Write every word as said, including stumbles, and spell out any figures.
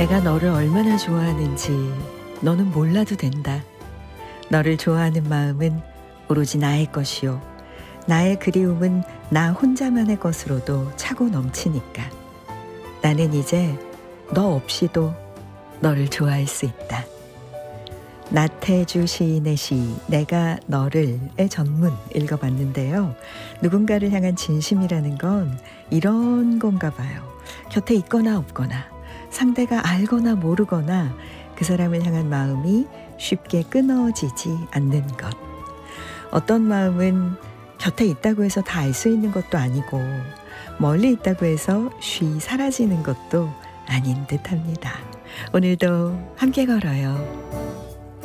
내가 너를 얼마나 좋아하는지 너는 몰라도 된다. 너를 좋아하는 마음은 오로지 나의 것이요. 나의 그리움은 나 혼자만의 것으로도 차고 넘치니까. 나는 이제 너 없이도 너를 좋아할 수 있다. 나태주 시인의 시 내가 너를의 전문 읽어봤는데요. 누군가를 향한 진심이라는 건 이런 건가 봐요. 곁에 있거나 없거나 상대가 알거나 모르거나 그 사람을 향한 마음이 쉽게 끊어지지 않는 것. 어떤 마음은 곁에 있다고 해서 다 알 수 있는 것도 아니고 멀리 있다고 해서 쉬 사라지는 것도 아닌 듯합니다. 오늘도 함께 걸어요.